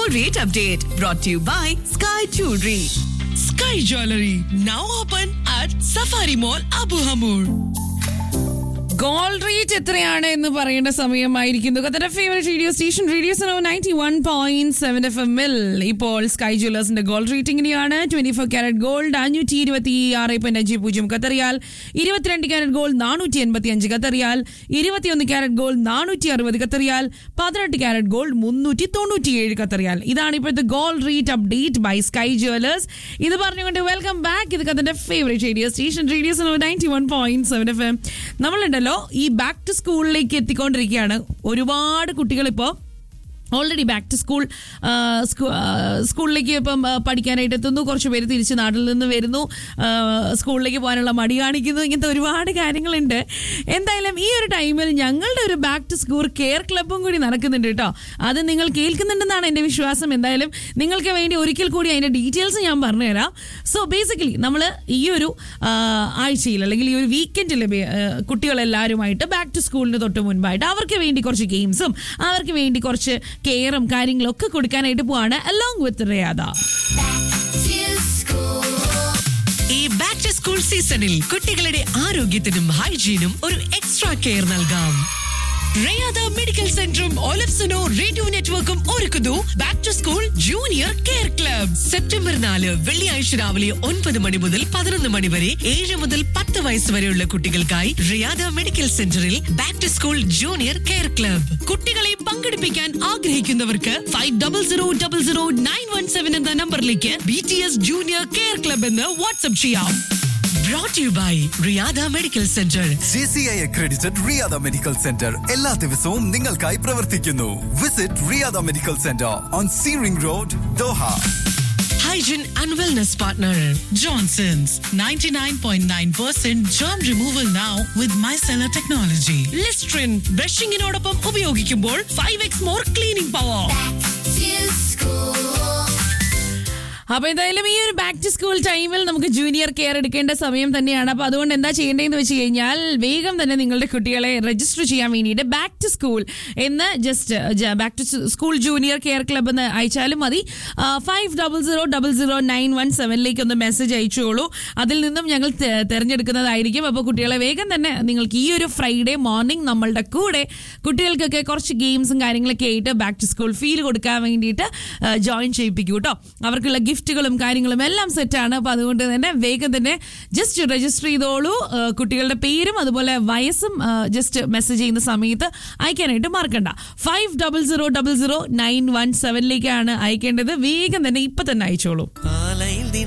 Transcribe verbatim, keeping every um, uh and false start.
rate update brought to you by Sky Jewelry. Sky Jewelry now open at Safari Mall, Abu Hamur. Gold rate എത്രയാണ് എന്ന് പറയേണ്ട സമയമായിരിക്കുന്നു. ഖത്തറിന്റെ favourite radio station radio Suno ninety one point seven F എമ്മിൽ ഇപ്പോൾ sky ജ്വല്ലേഴ്സിന്റെ gold rate ഇങ്ങനെയാണ്. Twenty four carat gold അഞ്ഞൂറ്റി ഇരുപത്തി ആറ് പോയിന്റ് അഞ്ച് പൂജ്യം ഖത്തറിയാൽ, ഇരുപത്തിരണ്ട് ക്യാരറ്റ് ഗോൾഡ് നാനൂറ്റി എൺപത്തി അഞ്ച് ഖത്തറിയാൽ, ഇരുപത്തിയൊന്ന് ക്യാരറ്റ് ഗോൾഡ് നാനൂറ്റി അറുപത് ഖത്തറിയാൽ, പതിനെട്ട് ക്യാരറ്റ് ഗോൾഡ് മുന്നൂറ്റി തൊണ്ണൂറ്റിയേഴ് ഖത്തറിയാൽ. ഇതാണ് ഇപ്പോഴത്തെ gold rate update by sky Jewellers. ഇത് പറഞ്ഞുകൊണ്ട് വെൽക്കം ബാക്ക്. ഇത് ഖത്തറിന്റെ favourite radio station radio Suno ninety one point seven F M. നമ്മളുണ്ടല്ലോ ഈ ബാക്ക് ടു സ്കൂളിലേക്ക് എത്തിക്കൊണ്ടിരിക്കുകയാണ്. ഒരുപാട് കുട്ടികൾ ഇപ്പോൾ ഓൾറെഡി ബാക്ക് ടു സ്കൂൾ സ്കൂളിലേക്ക് ഇപ്പം പഠിക്കാനായിട്ട് എത്തുന്നു. കുറച്ച് പേര് തിരിച്ച് നാട്ടിൽ നിന്ന് വരുന്നു, സ്കൂളിലേക്ക് പോകാനുള്ള മടി കാണിക്കുന്നു. ഇങ്ങനത്തെ ഒരുപാട് കാര്യങ്ങളുണ്ട്. എന്തായാലും ഈ ഒരു ടൈമിൽ ഞങ്ങളുടെ ഒരു ബാക്ക് ടു സ്കൂൾ കെയർ ക്ലബ്ബും കൂടി നടക്കുന്നുണ്ട് കേട്ടോ. അത് നിങ്ങൾ കേൾക്കുന്നുണ്ടെന്നാണ് എൻ്റെ വിശ്വാസം. എന്തായാലും നിങ്ങൾക്ക് വേണ്ടി ഒരിക്കൽ കൂടി അതിൻ്റെ ഡീറ്റെയിൽസ് ഞാൻ പറഞ്ഞുതരാം. സോ ബേസിക്കലി നമ്മൾ ഈ ഒരു ആഴ്ചയിൽ അല്ലെങ്കിൽ ഈ ഒരു വീക്കെൻഡിൽ കുട്ടികളെല്ലാവരുമായിട്ട് ബാക്ക് ടു സ്കൂളിന് തൊട്ട് മുൻപായിട്ട് അവർക്ക് വേണ്ടി കുറച്ച് ഗെയിംസും അവർക്ക് വേണ്ടി കുറച്ച് കെയറും കാര്യങ്ങളും ഒക്കെ കൊടുക്കാനായിട്ട് പോവാണ് അലോങ് വിത്ത് റിയാദ. ഈ ബാക്ക് ടു സ്കൂൾ സീസണിൽ കുട്ടികളുടെ ആരോഗ്യത്തിനും ഹൈജീനും ഒരു എക്സ്ട്രാ കെയർ നൽകാം. റയാദ മെഡിക്കൽ സെന്ററും ഒലിവ്സനോ റേഡിയോ നെറ്റ്വർക്കും ഒരുക്കുന്നു back to school junior care club. September നാല് വെള്ളിയാഴ്ച രാവിലെ ഒൻപത് മണി മുതൽ പതിനൊന്ന് മണി വരെ ഏഴ് മുതൽ പത്ത് വയസ്സ് വരെയുള്ള കുട്ടികൾക്കായി റയാദ മെഡിക്കൽ സെന്ററിൽ back to school junior care club. കുട്ടികളെ പങ്കെടുപ്പിക്കാൻ ആഗ്രഹിക്കുന്നവർക്ക് five double zero double zero nine one seven എന്ന നമ്പറിലേക്ക് B T S junior care club എന്ന് വാട്സ്ആപ്പ് ചെയ്യാം. Brought to you by Riyadh Medical Center. J C I accredited Riyadh Medical Center എല്ലാ ദിവസവും നിങ്ങൾക്കായി പ്രവർത്തിക്കുന്നു. Visit Riyadh Medical Center on Searing Road, Doha. Hygiene and Wellness Partner Johnson's ninety-nine point nine percent germ removal now with micellar technology. Listerine ബ്രഷിങ്ങിനോടൊപ്പം ഉപയോഗിക്കുമ്പോൾ five X more cleaning power. അപ്പൊ എന്തായാലും ഈ ഒരു back to school ടൈമിൽ നമുക്ക് junior care എടുക്കേണ്ട സമയം തന്നെയാണ്. അപ്പൊ അതുകൊണ്ട് എന്താ ചെയ്യേണ്ടതെന്ന് വെച്ച് കഴിഞ്ഞാൽ വേഗം തന്നെ നിങ്ങളുടെ കുട്ടികളെ രജിസ്റ്റർ ചെയ്യാൻ വേണ്ടിയിട്ട് ബാക്ക് ടു സ്കൂൾ എന്ന് just back to school junior care club എന്ന് അയച്ചാലും മതി. Five double zero double zero nine one സെവനിലേക്ക് ഒന്ന് മെസ്സേജ് അയച്ചോളൂ. അതിൽ നിന്നും ഞങ്ങൾ തിരഞ്ഞെടുക്കുന്നതായിരിക്കും. അപ്പോൾ കുട്ടികളെ വേഗം തന്നെ നിങ്ങൾക്ക് ഈ ഒരു ഫ്രൈഡേ മോർണിംഗ് നമ്മളുടെ കൂടെ കുട്ടികൾക്കൊക്കെ കുറച്ച് ഗെയിംസും കാര്യങ്ങളൊക്കെ ആയിട്ട് ബാക്ക് ടു സ്കൂൾ ഫീൽ കൊടുക്കാൻ വേണ്ടിയിട്ട് ജോയിൻ ചെയ്യിപ്പിക്കൂ കേട്ടോ. അവർക്കുള്ള ഗിഫ്റ്റുകളും കാര്യങ്ങളും എല്ലാം സെറ്റാണ്. അപ്പോൾ അതുകൊണ്ട് തന്നെ വേഗം തന്നെ ജസ്റ്റ് രജിസ്റ്റർ ചെയ്തോളൂ. കുട്ടികളുടെ പേരും അതുപോലെ വയസ്സും ജസ്റ്റ് മെസ്സേജ് ചെയ്യുന്ന സമയത്ത് അയക്കാനായിട്ട് മറക്കണ്ട. Five double zero double zero nine one സെവനിലേക്കാണ് അയക്കേണ്ടത്. വേഗം തന്നെ ഇപ്പൊ തന്നെ അയച്ചോളൂ.